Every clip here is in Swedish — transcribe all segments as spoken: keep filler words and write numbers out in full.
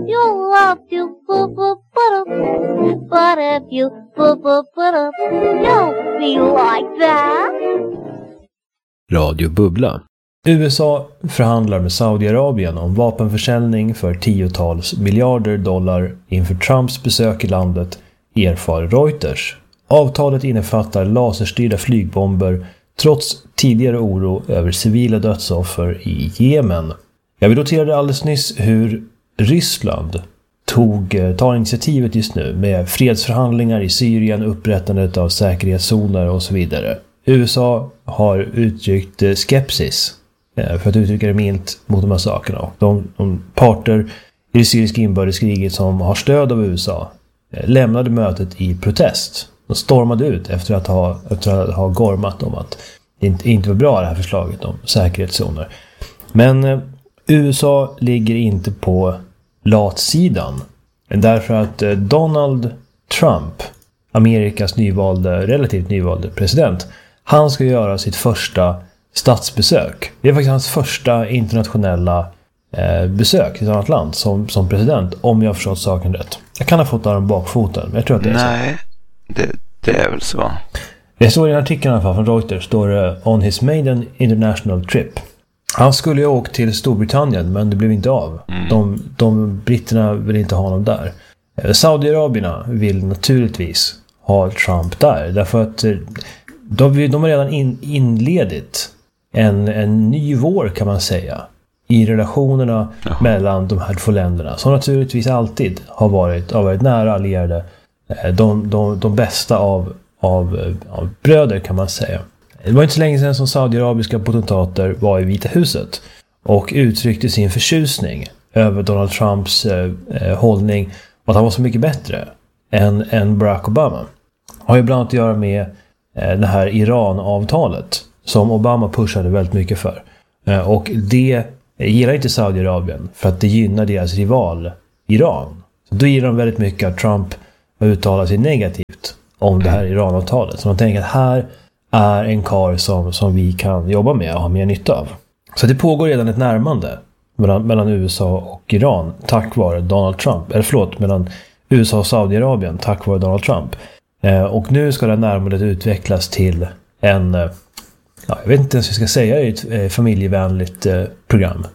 you'll love to boop boop boop. But if you boop boop boop, don't be like that. Radio Bubbla. U S A förhandlar med Saudiarabien om vapenförsäljning för tiotals miljarder dollar inför Trumps besök i landet, erfar Reuters. Avtalet innefattar laserstyrda flygbomber trots tidigare oro över civila dödsoffer i Jemen. Jag vill notera alldeles nyss hur Ryssland tog, tar initiativet just nu med fredsförhandlingar i Syrien, upprättandet av säkerhetszoner och så vidare. U S A har uttryckt skepsis, för att uttrycka det milt, mot de här sakerna. De, de parter i det syriska inbördeskriget som har stöd av U S A lämnade mötet i protest. De stormade ut efter att ha, efter att ha gormat om att det inte, inte var bra det här förslaget om säkerhetszoner. Men eh, U S A ligger inte på latsidan. Därför att eh, Donald Trump, Amerikas nyvalde, relativt nyvalde president, han ska göra sitt första statsbesök. Det är faktiskt hans första internationella eh, besök i ett annat land som, som president, om jag har förstått saken rätt. Jag kan ha fått av den bakfoten, men jag tror att det är Nej, så. Det, det är väl så. Det står i en artikel i alla fall från Reuters, står det on his maiden international trip. Han skulle ju åka till Storbritannien, men det blev inte av. Mm. De, de britterna vill inte ha honom där. Saudiarabierna vill naturligtvis ha Trump där, därför att de, de har redan in, inledit en, en ny vår, kan man säga, i relationerna Jaha. mellan de här två länderna, som naturligtvis alltid har varit, har varit nära allierade, de, de, de bästa av, av, av bröder, kan man säga. Det var inte så länge sedan som saudiarabiska potentater var i Vita huset och uttryckte sin förtjusning över Donald Trumps eh, hållning och att han var så mycket bättre än, än Barack Obama. Har ju bland annat att göra med eh, det här Iran-avtalet som Obama pushade väldigt mycket för. Eh, och det gillar inte Saudiarabien för att det gynnar deras rival Iran. Så då gillar de väldigt mycket att Trump uttalar sig negativt om det här Iran-avtalet. Så de tänker att här är en karl som, som vi kan jobba med och ha mer nytta av. Så det pågår redan ett närmande mellan, mellan U S A och Iran tack vare Donald Trump. Eller förlåt, mellan U S A och Saudiarabien tack vare Donald Trump. Eh, och nu ska det närmandet utvecklas till en, eh, ja, jag vet inte ens hur jag ska säga, ett eh, familjevänligt eh, program.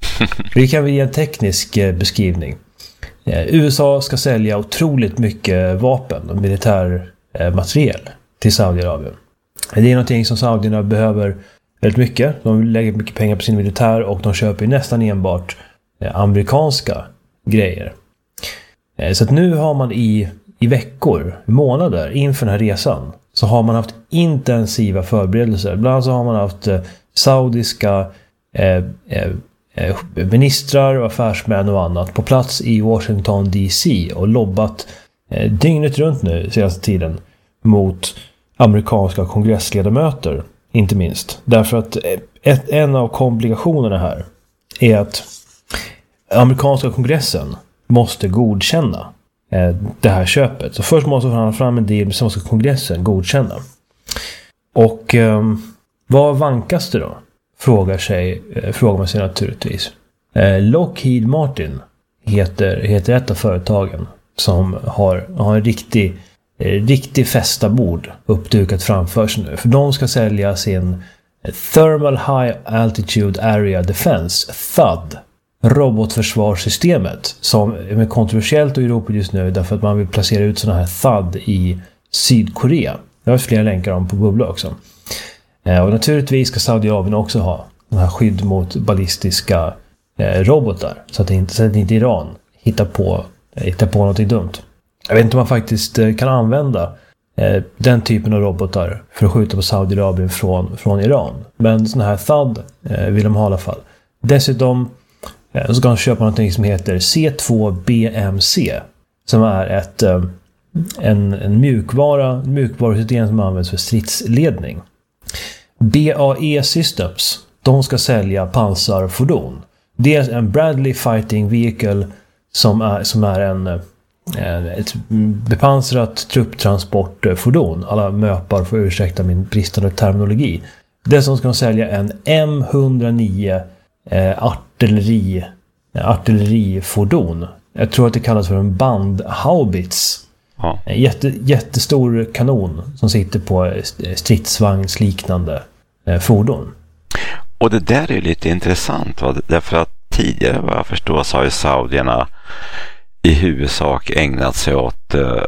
Vi kan ge en teknisk eh, beskrivning. Eh, U S A ska sälja otroligt mycket vapen och militär eh, materiel till Saudiarabien. Det är någonting som saudierna behöver väldigt mycket. De lägger mycket pengar på sin militär och de köper nästan enbart eh, amerikanska grejer. Eh, så att nu har man i, i veckor, månader inför den här resan, så har man haft intensiva förberedelser. Bland annat så har man haft eh, saudiska eh, eh, ministrar och affärsmän och annat på plats i Washington D C och lobbat eh, dygnet runt nu senaste tiden mot amerikanska kongressledamöter, inte minst. Därför att ett, en av komplikationerna här är att amerikanska kongressen måste godkänna eh, det här köpet. Så först måste man ha fram en deal, sen måste kongressen godkänna. Och eh, vad vankas det då? Frågar, sig, eh, frågar man sig naturligtvis. Eh, Lockheed Martin heter, heter ett av företagen som har, har en riktig riktig fästa bord uppdukat framför sig nu. För de ska sälja sin Thermal High Altitude Area Defense, T H U D, robotförsvarssystemet, som är kontroversiellt i Europa just nu därför att man vill placera ut sådana här T H U D i Sydkorea. Det har flera länkar om på Bubbla också. Och naturligtvis ska Saudiarabien också ha den här skydd mot ballistiska robotar, så att inte, så att inte Iran hittar på, hittar på något dumt. Jag vet inte om man faktiskt kan använda eh, den typen av robotar för att skjuta på Saudiarabien från, från Iran. Men sådana här T H U D eh, vill de ha i alla fall. Dessutom eh, så ska de köpa något som heter C två B M C. Som är ett, eh, en, en mjukvara, mjukvarusystem som används för stridsledning. B A E Systems, de ska sälja pansarfordon. Dels en Bradley Fighting Vehicle som är, som är en... ett bepansrat trupptransportfordon. Alla möpar får ursäkta min bristande terminologi. Dessutom ska de sälja en M hundranio eh, artilleri, artillerifordon jag tror att det kallas för en bandhaubits. Ja. En jätte, jättestor kanon som sitter på stridsvagnsliknande eh, fordon. Och det där är ju lite intressant, va? Därför att tidigare, vad jag förstår, så har ju saudierna i huvudsak ägnat sig åt uh,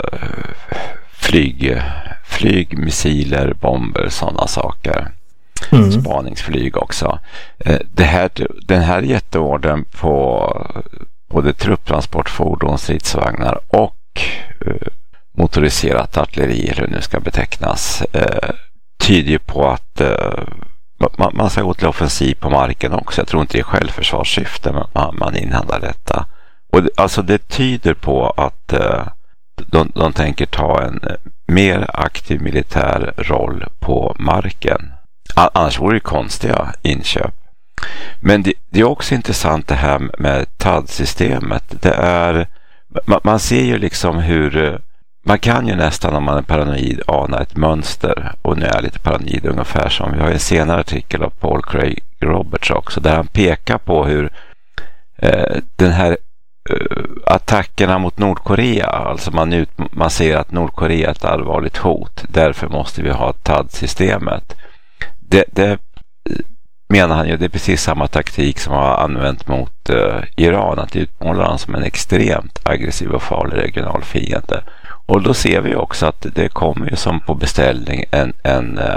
flyg, flyg, missiler, bomber, sådana saker. Mm. Spaningsflyg också. Uh, det här, den här jätteorden på både trupptransportfordon, stridsvagnar och uh, motoriserat artilleri, eller hur nu ska betecknas, uh, tyder på att uh, man, man ska gå till offensiv på marken också. Jag tror inte det är självförsvarssyfte, men man, man inhandlar detta. Och det, alltså det tyder på att uh, de, de tänker ta en uh, mer aktiv militär roll på marken. Annars vore det konstiga inköp. Men det, det är också intressant det här med T A D-systemet. Det är, man, man ser ju liksom hur, man kan ju nästan om man är paranoid ana ett mönster, och nu är jag lite paranoid ungefär som, vi har en senare artikel av Paul Craig Roberts också, där han pekar på hur eh, den här eh, attackerna mot Nordkorea, alltså man, ut, man ser att Nordkorea är ett allvarligt hot, därför måste vi ha T A D-systemet. Det, det menar han ju, det är precis samma taktik som har använt mot uh, Iran, att utmåla den som en extremt aggressiv och farlig regional fiende. Och då ser vi också att det kommer ju som på beställning en, en uh,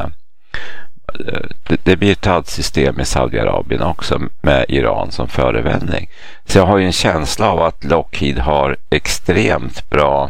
det, det blir ett T A D-system i Saudiarabien också med Iran som förevändning. Så jag har ju en känsla av att Lockheed har extremt bra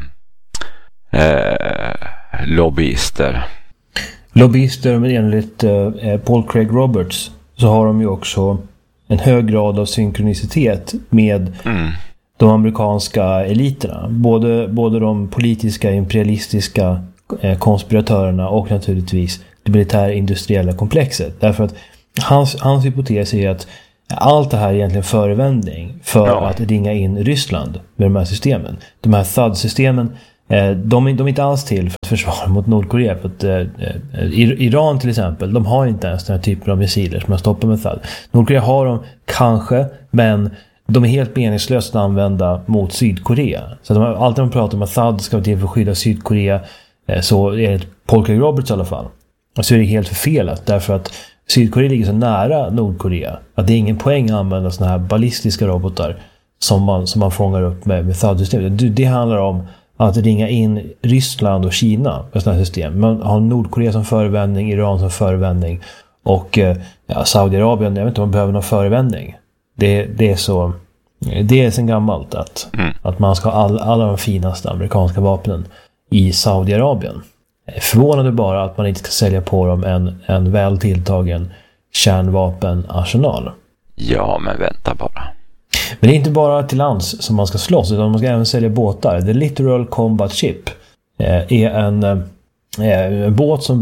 uh, lobbyister. Lobbyister, men enligt uh, Paul Craig Roberts så har de ju också en hög grad av synkronicitet med mm. de amerikanska eliterna. Både, både de politiska, imperialistiska eh, konspiratörerna och naturligtvis det militärindustriella komplexet. Därför att hans, hans hypotes är att allt det här är egentligen förevändning för ja. att ringa in Ryssland med de här systemen. De här T A D-systemen, De är, de är inte alls till för att försvara mot Nordkorea. För att, eh, Iran till exempel, de har inte ens den här typen av missiler som jag stoppar med T A D. Nordkorea har de kanske, men de är helt meningslösa att använda mot Sydkorea. Så de, alltid de pratar om att T A D ska vara till för att skydda Sydkorea, eh, så är det Paul Craig Roberts i alla fall. Och så är det helt förfelat, därför att Sydkorea ligger så nära Nordkorea att det är ingen poäng att använda såna här ballistiska robotar som man, som man fångar upp med, med T A D-systemet. Det, det handlar om att ringa in Ryssland och Kina med sådana här system. Man har Nordkorea som förevändning, Iran som förevändning och ja, Saudiarabien, jag vet inte om man behöver någon förevändning. Det, det är så det är sen gammalt att, mm. att man ska ha all, alla de finaste amerikanska vapnen i Saudiarabien. Förvånande bara att man inte ska sälja på dem en, en väl tilltagen kärnvapenarsenal. Ja, men vänta bara. Men det är inte bara till lands som man ska slåss, utan man ska även sälja båtar. The Littoral Combat Ship är en, en båt som